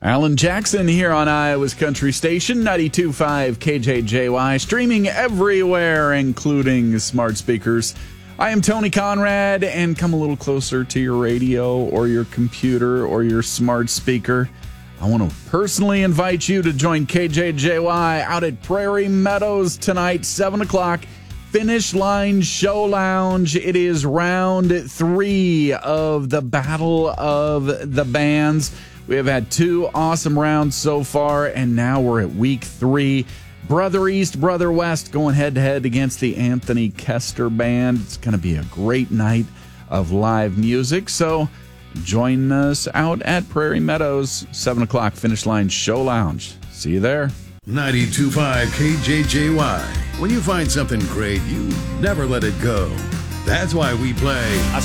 Alan Jackson here on Iowa's Country Station, 92.5 KJJY, streaming everywhere, including smart speakers. I am Tony Conrad, and come a little closer to your radio or your computer or your smart speaker. I want to personally invite you to join KJJY out at Prairie Meadows tonight, 7 o'clock, Finish Line Show Lounge. It is round 3 of the Battle of the Bands. We have had 2 awesome rounds so far, and now we're at week 3. Brother East, Brother West going head-to-head against the Anthony Kester Band. It's going to be a great night of live music, so join us out at Prairie Meadows, 7 o'clock, Finish Line Show Lounge. See you there. 92.5 KJJY. When you find something great, you never let it go. That's why we play